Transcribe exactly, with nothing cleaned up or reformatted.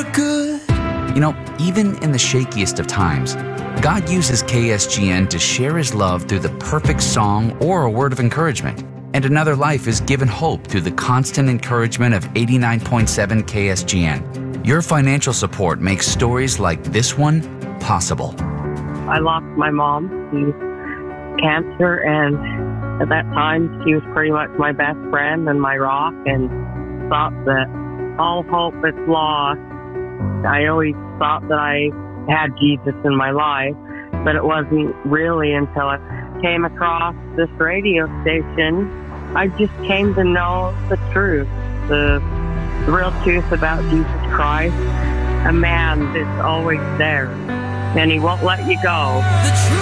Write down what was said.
good. You know, even in the shakiest of times, God uses K S G N to share His love through the perfect song or a word of encouragement. And another life is given hope through the constant encouragement of eighty-nine point seven K S G N. Your financial support makes stories like this one possible. I lost my mom to cancer, and at that time she was pretty much my best friend and my rock, and thought that all hope is lost. I always thought that I had Jesus in my life, but it wasn't really until I came across this radio station. I just came to know the truth, the, the real truth about Jesus Christ, a man that's always there, and He won't let you go.